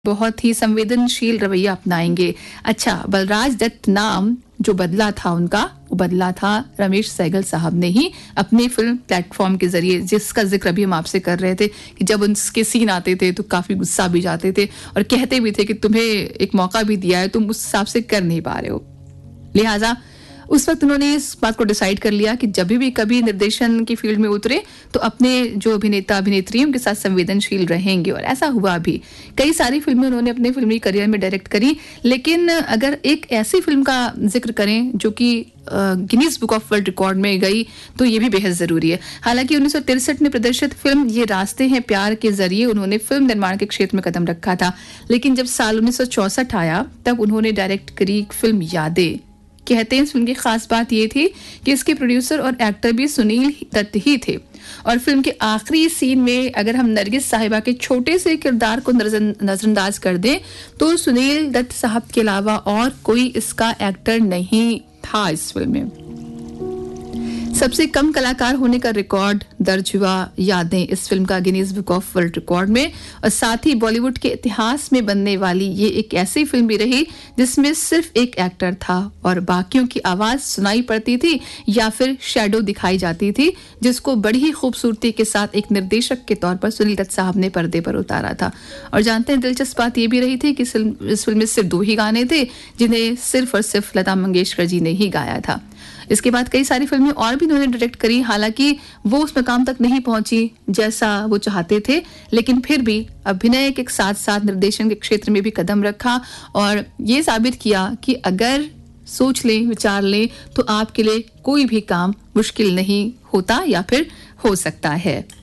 बहुत ही संवेदनशील रवैया अपनाएंगे। अच्छा, बलराज दत्त नाम जो बदला था उनका, वो बदला था रमेश सहगल साहब ने ही अपनी फिल्म प्लेटफॉर्म के जरिए, जिसका जिक्र अभी हम आपसे कर रहे थे कि जब उनके सीन आते थे तो काफी गुस्सा भी जाते थे और कहते भी थे कि तुम्हें एक मौका भी दिया है, तुम उस हिसाब से कर नहीं पा रहे हो। लिहाजा उस वक्त उन्होंने इस बात को डिसाइड कर लिया कि जब भी कभी निर्देशन की फील्ड में उतरे तो अपने जो अभिनेता अभिनेत्री उनके साथ संवेदनशील रहेंगे, और ऐसा हुआ भी। कई सारी फिल्में उन्होंने अपने फिल्मी करियर में डायरेक्ट करी, लेकिन अगर एक ऐसी फिल्म का जिक्र करें जो कि Guinness book of world record में गई तो ये भी बेहद जरूरी है। हालांकि 1963 में प्रदर्शित फिल्म ये रास्ते हैं प्यार के जरिए उन्होंने फिल्म निर्माण के क्षेत्र में कदम रखा था, लेकिन जब साल 1964 आया तब उन्होंने डायरेक्ट करी फिल्म यादें। कहते हैं इस फिल्म की खास बात ये थी कि इसके प्रोड्यूसर और एक्टर भी सुनील दत्त ही थे, और फिल्म के आखिरी सीन में अगर हम नरगिस साहिबा के छोटे से किरदार को नजरअंदाज कर दें तो सुनील दत्त साहब के अलावा और कोई इसका एक्टर नहीं था इस फिल्म में। सबसे कम कलाकार होने का रिकॉर्ड दर्ज हुआ यादें इस फिल्म का Guinness book of world record में, और साथ ही बॉलीवुड के इतिहास में बनने वाली ये एक ऐसी फिल्म भी रही जिसमें सिर्फ एक एक्टर था और बाकियों की आवाज सुनाई पड़ती थी या फिर शैडो दिखाई जाती थी, जिसको बड़ी ही खूबसूरती के साथ एक निर्देशक के तौर पर सुनील दत्त साहब ने पर्दे पर उतारा था। और जानते हैं दिलचस्प बात ये भी रही थी कि इस फिल्म में सिर्फ 2 ही गाने थे जिन्हें सिर्फ और सिर्फ लता मंगेशकर जी ने ही गाया था। इसके बाद कई सारी फिल्में और भी उन्होंने डायरेक्ट करी, हालांकि वो उस मकाम तक नहीं पहुंची जैसा वो चाहते थे, लेकिन फिर भी अभिनय के साथ साथ निर्देशन के क्षेत्र में भी कदम रखा और ये साबित किया कि अगर सोच लें, विचार लें तो आपके लिए कोई भी काम मुश्किल नहीं होता या फिर हो सकता है।